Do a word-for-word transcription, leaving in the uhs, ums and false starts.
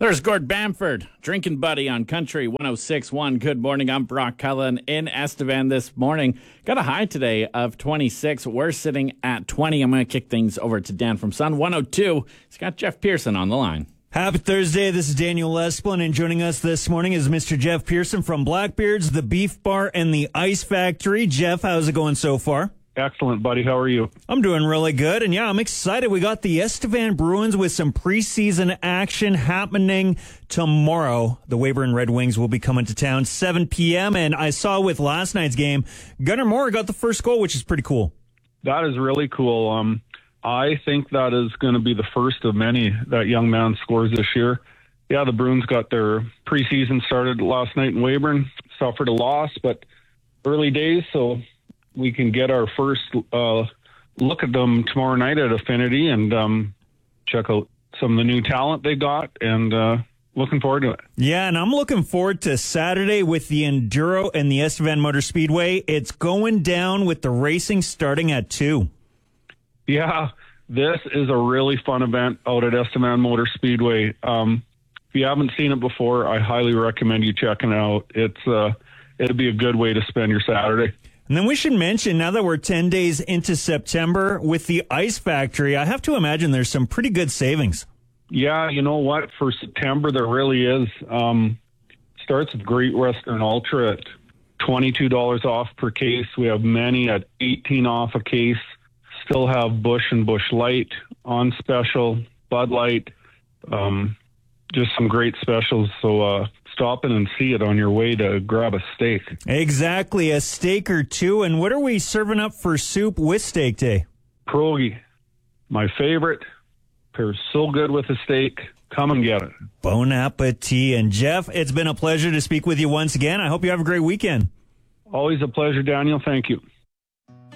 There's Gord Bamford, drinking buddy on Country one oh six point one. Good morning. I'm Brock Cullen in Estevan this morning. Got a high today of twenty-six. We're sitting at twenty. I'm going to kick things over to Dan from Sun one oh two. He's got Jeff Pearson on the line. Happy Thursday. This is Daniel Lesplin, and joining us this morning is Mister Jeff Pearson from Blackbeard's, the Beef Bar, and the Ice Factory. Jeff, how's it going so far? Excellent, buddy. How are you? I'm doing really good, and yeah, I'm excited. We got the Estevan Bruins with some preseason action happening tomorrow. The Weyburn Red Wings will be coming to town seven p.m., and I saw with last night's game, Gunnar Moore got the first goal, which is pretty cool. That is really cool. Um, I think that is going to be the first of many that young man scores this year. Yeah, the Bruins got their preseason started last night in Weyburn, suffered a loss, but early days, so we can get our first uh, look at them tomorrow night at Affinity and um, check out some of the new talent they got, and uh, looking forward to it. Yeah, and I'm looking forward to Saturday with the Enduro and the Estevan Motor Speedway. It's going down with the racing starting at two. Yeah, this is a really fun event out at Estevan Motor Speedway. Um, if you haven't seen it before, I highly recommend you checking it out. It's uh, it'll be a good way to spend your Saturday. And then we should mention, now that we're ten days into September, with the Ice Factory, I have to imagine there's some pretty good savings. Yeah, you know what? For September, there really is. Um, starts with Great Western Ultra at twenty-two dollars off per case. We have many at eighteen dollars off a case. Still have Busch and Busch Light on special, Bud Light, um, just some great specials. So uh, stop in and see it on your way to grab a steak. Exactly, a steak or two. And what are we serving up for soup with steak day? Pierogi, my favorite. Pairs so good with a steak. Come and get it. Bon appetit. And Jeff, it's been a pleasure to speak with you once again. I hope you have a great weekend. Always a pleasure, Daniel. Thank you.